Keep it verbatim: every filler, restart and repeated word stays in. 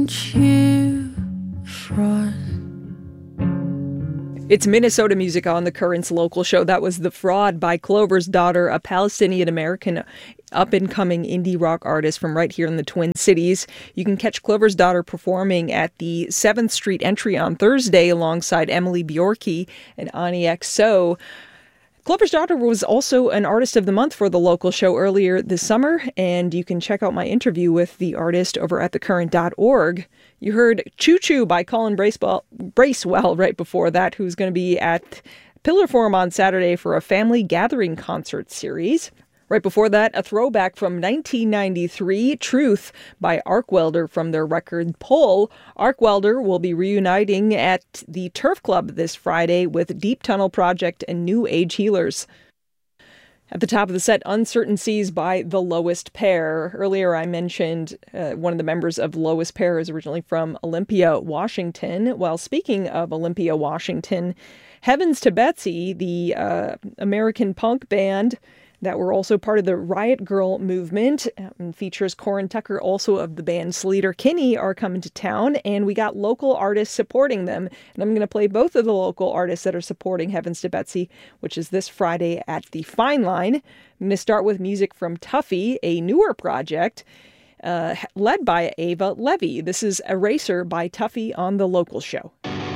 Aren't you fraud? It's Minnesota music on the Currents local show. That was The Fraud by Clover's Daughter, a Palestinian-American up-and-coming indie rock artist from right here in the Twin Cities. You can catch Clover's Daughter performing at the seventh Street Entry on Thursday alongside Emily Bjorky and Ani X O. Clover's Daughter was also an Artist of the Month for the local show earlier this summer, and you can check out my interview with the artist over at the current dot org. You heard Choo Choo by Colin Bracewell, Bracewell right before that, who's going to be at Pillar Forum on Saturday for a family gathering concert series. Right before that, a throwback from nineteen ninety-three, Truth by Arc Welder from their record Pull. Arc Welder will be reuniting at the Turf Club this Friday with Deep Tunnel Project and New Age Healers. At the top of the set, Uncertain Seas by The Lowest Pair. Earlier I mentioned uh, one of the members of Lowest Pair is originally from Olympia, Washington. While speaking of Olympia, Washington, Heavens to Betsy, the uh, American punk band that were also part of the Riot Girl movement, and features Corin Tucker, also of the band Sleater Kinney, are coming to town, and we got local artists supporting them. And I'm going to play both of the local artists that are supporting Heavens to Betsy, which is this Friday at the Fine Line. I'm going to start with music from Tuffy, a newer project uh, led by Ava Levy. This is Eraser by Tuffy on the local show.